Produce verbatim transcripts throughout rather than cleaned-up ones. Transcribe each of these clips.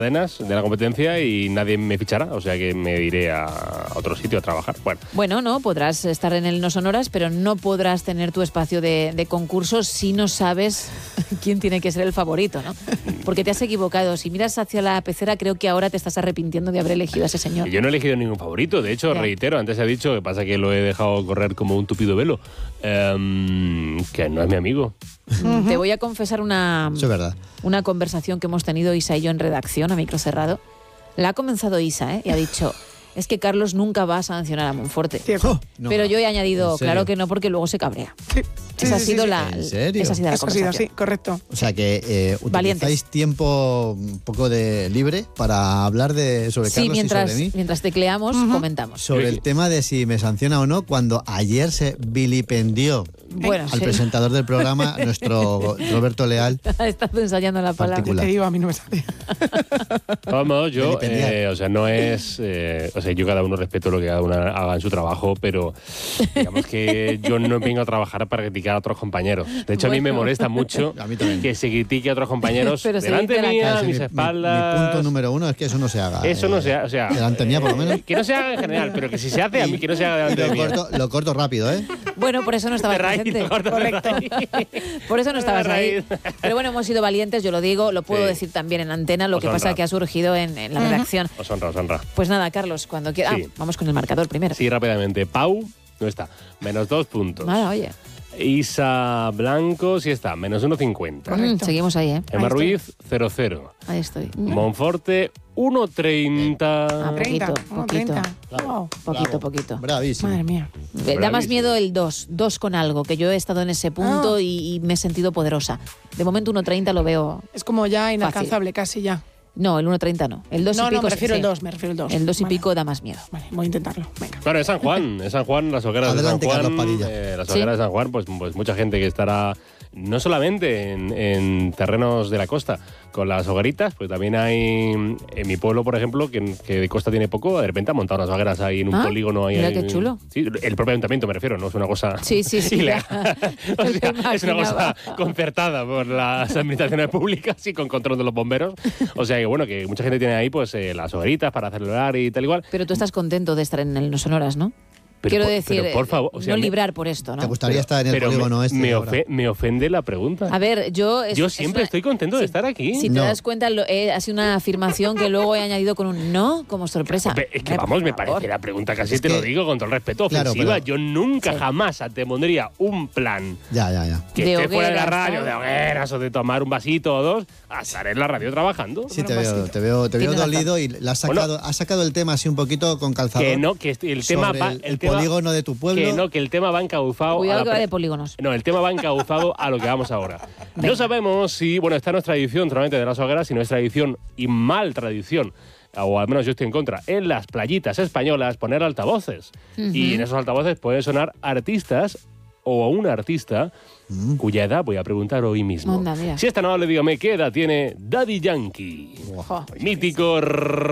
cadenas de la competencia y nadie me fichará, o sea que me iré a otro sitio a trabajar. Bueno, bueno no, podrás estar en el No Sonoras, pero no podrás tener tu espacio de, de concurso si no sabes quién tiene que ser el favorito, ¿no? Porque te has equivocado. Si miras hacia la pecera, creo que ahora te estás arrepintiendo de haber elegido a ese señor. Yo no he elegido ningún favorito, de hecho, ya. reitero, antes he dicho, que pasa que lo he dejado correr como un tupido velo, um, que no es mi amigo. Uh-huh. Te voy a confesar una, Eso es verdad. una conversación que hemos tenido Isa y yo en redacción a micro cerrado. La ha comenzado Isa, ¿eh? Y ha dicho, es que Carlos nunca va a sancionar a Monforte. Oh, no, Pero yo he añadido, ¿en serio? claro que no, porque luego se cabrea. Sí. Sí, esa, sí, ha sido sí, la, ¿En serio? esa ha sido la Eso ha sido conversación. así, correcto. O sea que eh, utilizáis Valientes. tiempo un poco de libre para hablar de sobre Sí, Carlos mientras, y sobre mí. mientras tecleamos, Uh-huh. comentamos. Sobre el tema de si me sanciona o no, cuando ayer se vilipendió Bueno, al sí. presentador del programa, nuestro Roberto Leal. Estás ensayando la palabra. Particular. Te digo, a mí no me sale. Vamos, yo, Vilipendiar. eh, o sea, no es, eh, o sea, yo cada uno respeto lo que cada uno haga en su trabajo, pero digamos que yo no vengo a trabajar para criticar a otros compañeros. De hecho, a mí me Bueno. molesta mucho A mí también. que se critique a otros compañeros Pero se delante dice la mía, cara. a Ese mis es mi- espaldas. Mi, mi punto número uno es que eso no se haga. Eso eh, no se haga, o sea, delante mía, por lo menos. que no se haga en general, pero que si se hace a mí, que no se haga delante de Lo mí. corto, lo corto rápido, ¿eh? Bueno, por eso no estabas De raíz, presente. corto de Correcto. raíz. Por eso no estabas De ahí. raíz. Pero bueno, hemos sido valientes, yo lo digo, lo puedo Sí. decir también en antena, lo Os que pasa honra. que ha surgido en, en la Ujú. redacción. Os honra, os honra. Pues nada, Carlos, cuando quieras. Sí. Ah, vamos con el marcador primero. Sí, rápidamente. Pau, no está. Menos dos puntos. Nada, oye. Isa Blanco, sí está. Menos uno cincuenta. Mm, seguimos ahí, ¿eh? Emma Ahí estoy. Ruiz, cero cero. Ahí estoy. Monforte, uno treinta. Ah, treinta, poquito, uno, poquito. treinta. Wow. Poquito, Bravo. poquito. Bravísimo. Madre mía. Eh, Da más Bravísimo. miedo el dos, dos con algo, que yo he estado en ese punto Ah. y, y me he sentido poderosa. De momento uno treinta lo veo. Es como ya inalcanzable, casi ya. No, el uno treinta no. El dos no, y pico no, me refiero sí. al dos, me refiero al dos. El dos y Vale. pico da más miedo. Vale, voy a intentarlo. Venga. Claro, es San Juan, es San Juan, las hogueras Adelante, de San Juan. Carlos Padilla. eh, las Sí. hogueras de San Juan, pues, pues mucha gente que estará no solamente en, en terrenos de la costa con las hogueritas, pues también hay en mi pueblo, por ejemplo, que, que de costa tiene poco, de repente han montado unas hogueras ahí en un Ah, polígono. Ahí, mira ahí- qué chulo. Sí, el propio ayuntamiento me refiero, no es una cosa Sí, sí, sí. ilegal. ya. O Me sea, es una imaginaba. cosa concertada por las administraciones públicas y con control de los bomberos. O sea que bueno, que mucha gente tiene ahí pues eh, las hogueritas para celebrar y tal igual. Pero tú estás contento de estar en el No Sonoras, ¿no? Pero Quiero por- decir, pero por favor, o sea, no me- librar por esto, ¿Te ¿no? gustaría estar en el Pero polígono me, este? me, ahora? ofe- me ofende la pregunta. A ver, yo... es- Yo es siempre una- estoy contento de si- estar aquí. Si te No. das cuenta, lo- eh, ha sido una afirmación que luego he añadido con un no como sorpresa. Hombre, es que Hombre, vamos, por me favor. parece la pregunta casi, Es te que- lo digo con todo el respeto, Claro, ofensiva. pero- Yo nunca Sí. jamás te pondría un plan Ya, ya, ya. que De esté fuera de la hogueras, radio, ¿no? de hogueras o de tomar un vasito o dos, a estar en la radio trabajando. Sí, te Pero veo, vasito. te veo, te veo Tienes razón. dolido y le has sacado, has sacado el tema así un poquito con calzador. Que no, que este- el tema sobre va, el, el el tema- polígono de tu pueblo. que no, que el tema va encauzado. Cuidado a la que va pre- de polígonos. No, el tema va encauzado a lo que vamos ahora. No sabemos si, bueno, esta no es tradición solamente de las hogueras, sino es tradición y mal tradición, o al menos yo estoy en contra, en las playitas españolas poner altavoces. Y en esos altavoces pueden sonar artistas o a un artista Mm. cuya edad voy a preguntar hoy mismo. Anda, mira. Si esta no le dígame qué edad tiene Daddy Yankee, Ojo. mítico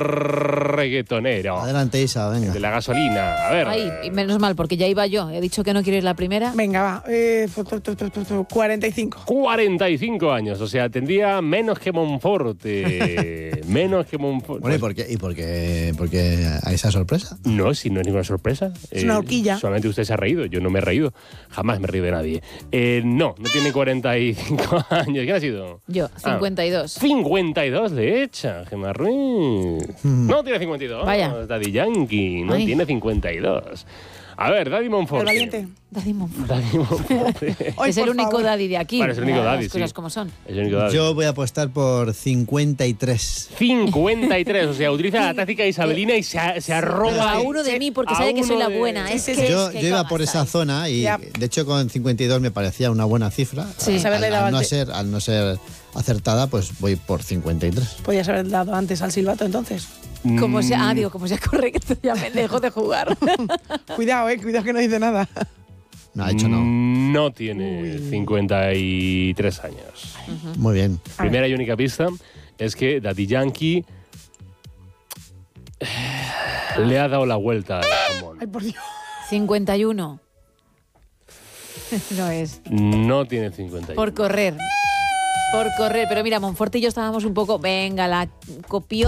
reggaetonero Adelante, Isa, venga. de la gasolina. A ver. Ay, y menos mal, porque ya iba yo. He dicho que no quiero ir la primera. Venga, va. Eh, tu, tu, tu, tu, tu, tu, cuarenta y cinco. cuarenta y cinco años, o sea, tendría menos que Monforte. menos que Monforte. Bueno, ¿y por qué, y por qué, por qué a esa sorpresa? No, si no es ninguna sorpresa. Es una horquilla. Solamente usted se ha reído, yo no me he reído. Jamás me he reído de nadie. Eh, no, no tiene cuarenta y cinco años. ¿Quién ha sido? Yo, Ah. cincuenta y dos. cincuenta y dos le echa, Gemma Ruiz. No tiene cincuenta y dos. Vaya. Daddy Yankee, no Ay. tiene cincuenta y dos. A ver, Daddy El Monforte. valiente. Daddy Monfort. Daddy Monforte. Ay, Es el por único favor. daddy de aquí. Vale, es el único Las daddy, cosas sí. como son. Es el único Daddy. Yo voy a apostar por cincuenta y tres. cincuenta y tres, o sea, utiliza la táctica isabelina y se, se Pero arroba a uno de mí porque a sabe que soy uno la de- buena. Sí, Es sí, que, sí. es Yo, que yo iba ¿cómo por esa estáis? zona y Ya. de hecho con cincuenta y dos me parecía una buena cifra. Sí. Pues haberle Al, dado al no antes. ser, al no ser acertada, pues voy por cincuenta y tres. Podías haber dado antes al silbato entonces. Como sea, Mm. ah, digo, como sea correcto, ya me dejo de jugar. Cuidado, eh, cuidado que no dice nada. No, ha dicho no. No tiene cincuenta y tres años. Muy bien. Primera y única pista es que Daddy Yankee le ha dado la vuelta al jamón. Ay, por Dios. cincuenta y uno. No es. No tiene cincuenta y uno. Por correr. Por correr. Pero mira, Monforte y yo estábamos un poco, venga, la copió